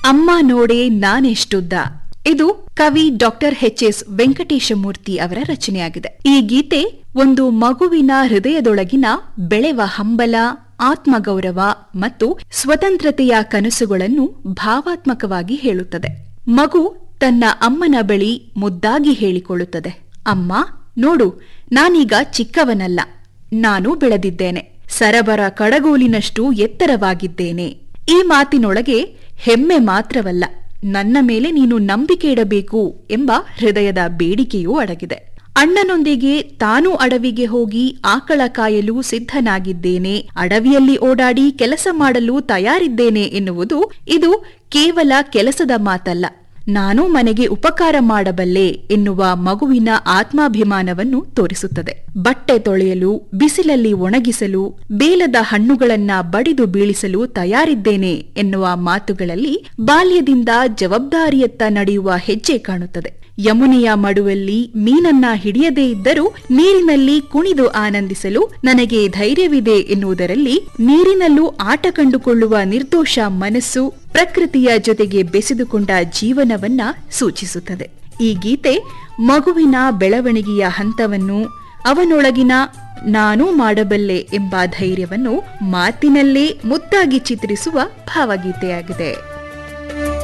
ಅಮ್ಮ ನೋಡೆ ನಾನೆಷ್ಟುದ್ದ. ಇದು ಕವಿ ಡಾಕ್ಟರ್ ಎಚ್.ಎಸ್. ವೆಂಕಟೇಶಮೂರ್ತಿ ಅವರ ರಚನೆಯಾಗಿದೆ. ಈ ಗೀತೆ ಒಂದು ಮಗುವಿನ ಹೃದಯದೊಳಗಿನ ಬೆಳೆವ ಹಂಬಲ, ಆತ್ಮಗೌರವ ಮತ್ತು ಸ್ವತಂತ್ರತೆಯ ಕನಸುಗಳನ್ನು ಭಾವಾತ್ಮಕವಾಗಿ ಹೇಳುತ್ತದೆ. ಮಗು ತನ್ನ ಅಮ್ಮನ ಬಳಿ ಮುದ್ದಾಗಿ ಹೇಳಿಕೊಳ್ಳುತ್ತದೆ, ಅಮ್ಮ ನೋಡು, ನಾನೀಗ ಚಿಕ್ಕವನಲ್ಲ, ನಾನು ಬೆಳೆದಿದ್ದೇನೆ, ಸರಬರ ಕಡಗೋಲಿನಷ್ಟು ಎತ್ತರವಾಗಿದ್ದೇನೆ. ಈ ಮಾತಿನೊಳಗೆ ಹೆಮ್ಮೆ ಮಾತ್ರವಲ್ಲ, ನನ್ನ ಮೇಲೆ ನೀನು ನಂಬಿಕೆ ಇಡಬೇಕು ಎಂಬ ಹೃದಯದ ಬೇಡಿಕೆಯೂ ಅಡಗಿದೆ. ಅಣ್ಣನೊಂದಿಗೆ ತಾನು ಅಡವಿಗೆ ಹೋಗಿ ಆಕಳ ಕಾಯಲು ಸಿದ್ಧನಾಗಿದ್ದೇನೆ, ಅಡವಿಯಲ್ಲಿ ಓಡಾಡಿ ಕೆಲಸ ಮಾಡಲು ತಯಾರಿದ್ದೇನೆ ಎನ್ನುವುದು ಇದು ಕೇವಲ ಕೆಲಸದ ಮಾತಲ್ಲ, ನಾನು ಮನೆಗೆ ಉಪಕಾರ ಮಾಡಬಲ್ಲೆ ಎನ್ನುವ ಮಗುವಿನ ಆತ್ಮಾಭಿಮಾನವನ್ನು ತೋರಿಸುತ್ತದೆ. ಬಟ್ಟೆ ತೊಳೆಯಲು, ಬಿಸಿಲಲ್ಲಿ ಒಣಗಿಸಲು, ಬೇಲದ ಹಣ್ಣುಗಳನ್ನ ಬಡಿದು ಬೀಳಿಸಲು ತಯಾರಿದ್ದೇನೆ ಎನ್ನುವ ಮಾತುಗಳಲ್ಲಿ ಬಾಲ್ಯದಿಂದ ಜವಾಬ್ದಾರಿಯತ್ತ ನಡೆಯುವ ಹೆಜ್ಜೆ ಕಾಣುತ್ತದೆ. ಯಮುನೆಯ ಮಡುವಲ್ಲಿ ಮೀನನ್ನ ಹಿಡಿಯದೇ ಇದ್ದರೂ ನೀರಿನಲ್ಲಿ ಕುಣಿದು ಆನಂದಿಸಲು ನನಗೆ ಧೈರ್ಯವಿದೆ ಎನ್ನುವುದರಲ್ಲಿ ನೀರಿನಲ್ಲೂ ಆಟ ಕಂಡುಕೊಳ್ಳುವ ನಿರ್ದೋಷ ಮನಸ್ಸು, ಪ್ರಕೃತಿಯ ಜೊತೆಗೆ ಬೆಸೆದುಕೊಂಡ ಜೀವನವನ್ನ ಸೂಚಿಸುತ್ತದೆ. ಈ ಗೀತೆ ಮಗುವಿನ ಬೆಳವಣಿಗೆಯ ಹಂತವನ್ನು, ಅವನೊಳಗಿನ ನಾನೂ ಮಾಡಬಲ್ಲೆ ಎಂಬ ಧೈರ್ಯವನ್ನು ಮಾತಿನಲ್ಲೇ ಮುದ್ದಾಗಿ ಚಿತ್ರಿಸುವ ಭಾವಗೀತೆಯಾಗಿದೆ.